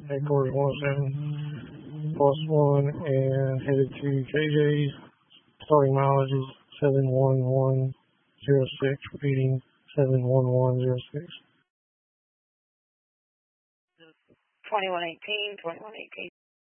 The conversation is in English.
headquarters 17+1 and headed to KJ's. Starting mileage is 71106, repeating 71106. 2118, 2118.